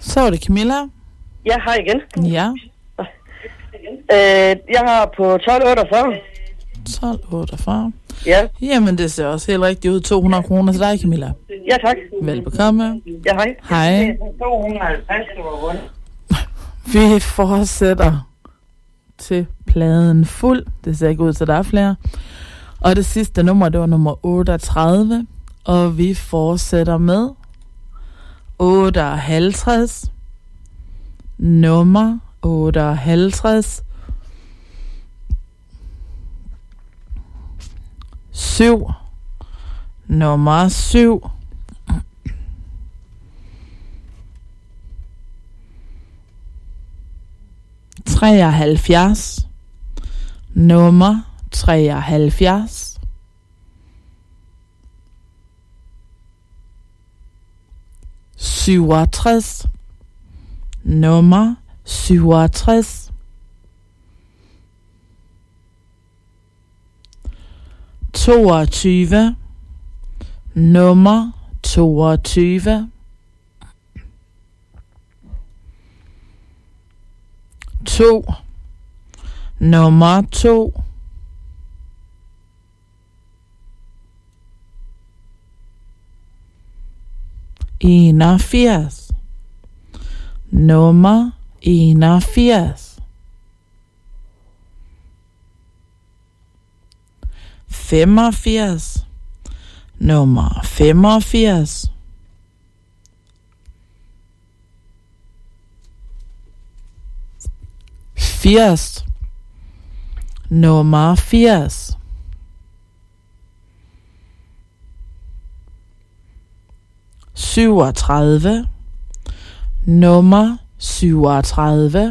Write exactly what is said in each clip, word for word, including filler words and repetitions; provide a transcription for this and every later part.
Så er det Camilla. Ja, hej igen. Ja. Øh, jeg har på tolv otteogfyrre. tolv otteogfyrre. Ja. Jamen, det ser også helt rigtigt ud. to hundrede kroner til dig, Camilla. Ja, tak. Velbekomme. Ja, hej. Hej. to hundrede og halvtreds, det var vundet. Vi fortsætter til pladen fuld. Det ser ikke ud til, at der er flere. Og det sidste nummer, det var nummer otteogtredive. Og vi fortsætter med otteoghalvtreds. Nummer otteoghalvtreds. syv. Nummer syv. treoghalvfjerds. Nummer treoghalvfjerds. syvogtres. Nummer syvogtres. toogtyve. Nummer toogtyve. to. Nummer to. enogfirs. Nummer enogfirs. femogfirs. Nummer femogfirs. firs. Nummer firs. syvogtredive. Nummer syvogtredive.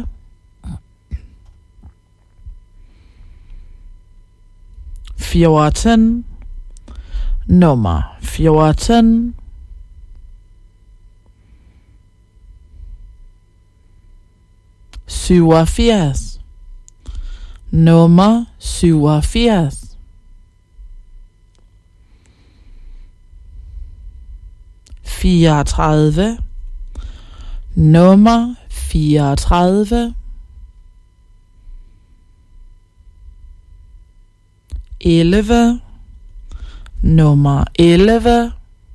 fjorten. Nummer fjorten. syvogfirs. Nummer syvogfirs. fireogtredive. Nummer fireogtredive. elleve. Nummer elleve.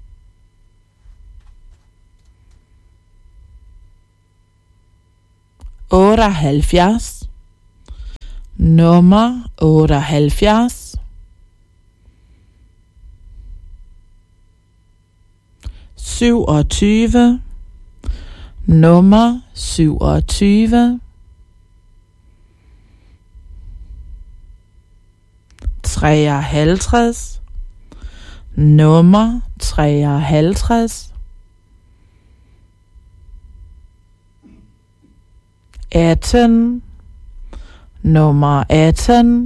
otteoghalvfjerds. Nummer otteoghalvfjerds. syvogtyve. Nummer syvogtyve. treoghalvtreds. Nummer treoghalvtreds. atten. Nummer atten.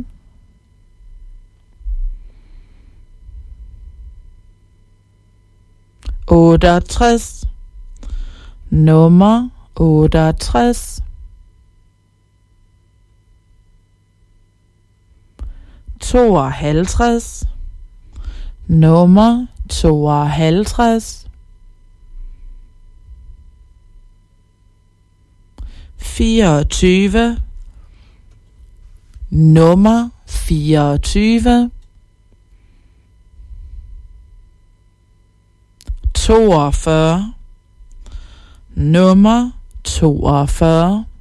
otteogtres. Nummer otteogtres. tooghalvtreds. Nummer tooghalvtreds. fireogtyve. Nummer fireogtyve. toogfyrre. Nummer toogfyrre.